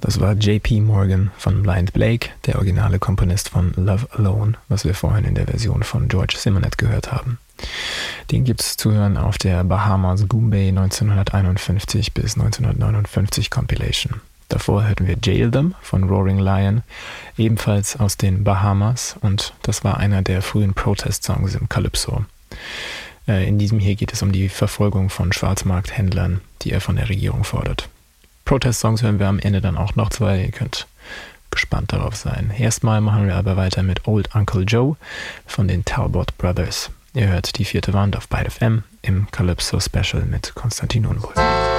Das war J.P. Morgan von Blind Blake, der originale Komponist von Love Alone, was wir vorhin in der Version von George Simonet gehört haben. Den gibt es zu hören auf der Bahamas Goombay 1951 bis 1959 Compilation. Davor hörten wir Jail Them von Roaring Lion, ebenfalls aus den Bahamas, und das war einer der frühen Protest-Songs im Calypso. In diesem hier geht es um die Verfolgung von Schwarzmarkthändlern, die er von der Regierung fordert. Protest-Songs hören wir am Ende dann auch noch 2, ihr könnt gespannt darauf sein. Erstmal machen wir aber weiter mit Old Uncle Joe von den Talbot Brothers. Ihr hört die 4. Wand auf Byte FM im Calypso Special mit Konstantin Unwohl.